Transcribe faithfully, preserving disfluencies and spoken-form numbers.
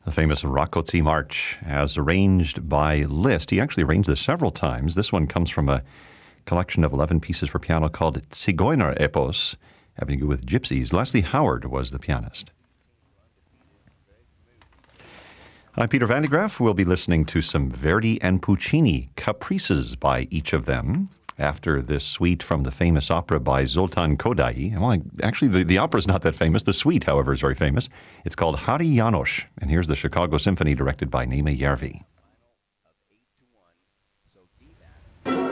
The famous Rákóczi March, as arranged by Liszt. He actually arranged this several times. This one comes from a collection of eleven pieces for piano called Zigeuner Epos, having to do with gypsies. Leslie Howard was the pianist. I'm Peter Van de Graaff. We'll be listening to some Verdi and Puccini, caprices by each of them, after this suite from the famous opera by Zoltán Kodály. Well, actually, the, the opera is not that famous. The suite, however, is very famous. It's called Háry János, and here's the Chicago Symphony directed by Németh Järvi.